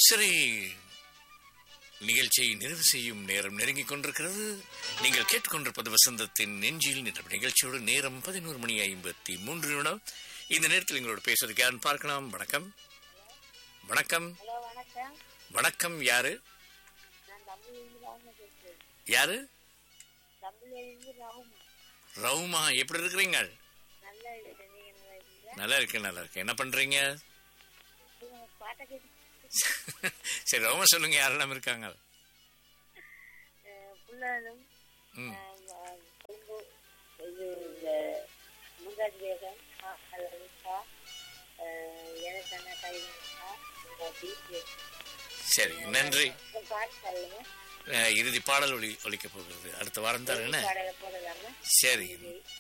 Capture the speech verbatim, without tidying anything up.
சரி, நிகழ்ச்சியை நிறைவு செய்யும் நேரம் நெருங்கிக் கொண்டிருக்கிறது. நீங்கள் கேட்டுக்கொண்டிருப்பது வசந்தத்தின் நெஞ்சில் நின்ற நிகழ்ச்சியோடு நேரம் பதினோரு மணி ஐம்பத்தி மூன்று நிமிடம். இந்த நேரத்தில் எங்களோட பேசுறதுக்கு யாருன்னு பார்க்கலாம். வணக்கம். வணக்கம். வணக்கம். யாரு யாரு? ரவுமா, எப்படி இருக்கிறீங்க? நல்லா இருக்கேன், நல்லா இருக்கேன். என்ன பண்றீங்க? சரி, ரவுமா சொல்லுங்க, யாரெல்லாம் இருக்காங்க? சரி, நன்றி. இறுதி பாடல் ஒலி ஒலிக்க போகிறது அடுத்த வாரம் தான். என்ன? சரி.